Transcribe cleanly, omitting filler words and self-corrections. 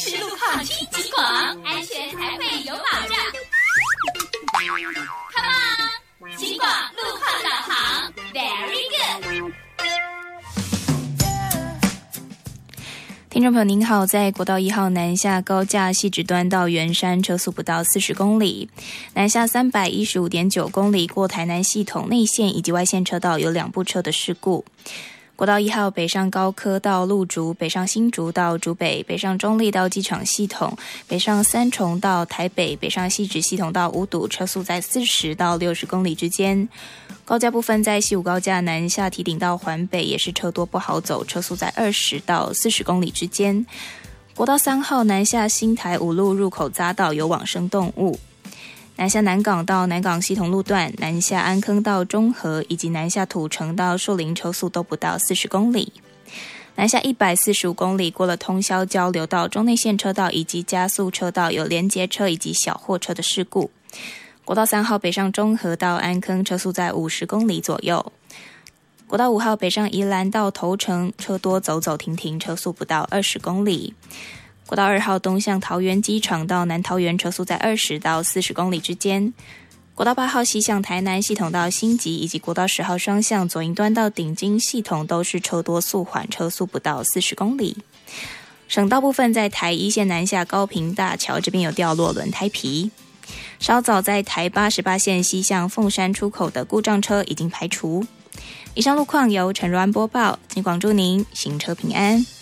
实路况听极广，安全才会有保障。Come on， 极广路况导航 ，Very good。 听众朋友您好，在国道1号南下高架汐止端到圆山车速不到40公里，南下315.9公里过台南系统内线以及外线车道有2部车的事故。国道1号北上高科到鹿竹，北上新竹到竹北，北上中立到机场系统，北上三重到台北，北上汐止系统到五堵，车速在40到60公里之间。高架部分在西武高架南下堤顶到环北也是车多不好走，车速在20到40公里之间。国道3号南下新台五路入口匝道有往生动物。南下南港到南港系统路段，南下安坑到中和，以及南下土城到树林，车速都不到40公里。南下145公里过了通霄交流道中内线车道以及加速车道有连结车以及小货车的事故。国道3号北上中和到安坑，车速在50公里左右。国道5号北上宜兰到头城，车多走走停停，车速不到20公里。国道2号东向桃园机场到南桃园，车速在20到40公里之间。国道8号西向台南系统到新集，以及国道10号双向左营端到顶金系统都是车多速缓，车速不到40公里。省道部分在台一线南下高屏大桥这边有掉落轮胎皮。稍早在台88线西向凤山出口的故障车已经排除。以上路况由陈如安播报，尽广祝您行车平安。